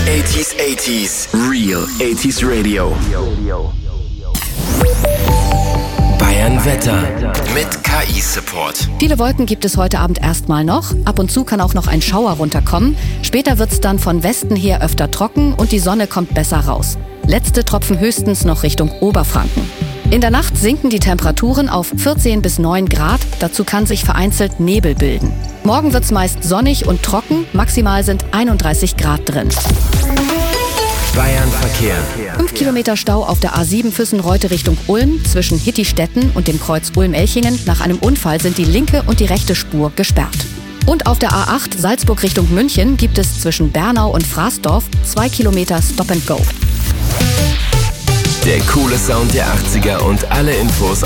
80s, Real 80s Radio. Bayern Wetter mit KI-Support. Viele Wolken gibt es heute Abend erstmal noch. Ab und zu kann auch noch ein Schauer runterkommen. Später wird es dann von Westen her öfter trocken und die Sonne kommt besser raus. Letzte Tropfen höchstens noch Richtung Oberfranken. In der Nacht sinken die Temperaturen auf 14 bis 9 Grad. Dazu kann sich vereinzelt Nebel bilden. Morgen wird es meist sonnig und trocken. Maximal sind 31 Grad drin. Bayern Verkehr. 5 Kilometer Stau auf der A7 Füssen-Reute Richtung Ulm. Zwischen Hittistetten und dem Kreuz Ulm-Elchingen. Nach einem Unfall sind die linke und die rechte Spur gesperrt. Und auf der A8 Salzburg Richtung München gibt es zwischen Bernau und Fraßdorf 2 Kilometer Stop and Go. Der coole Sound der 80er und alle Infos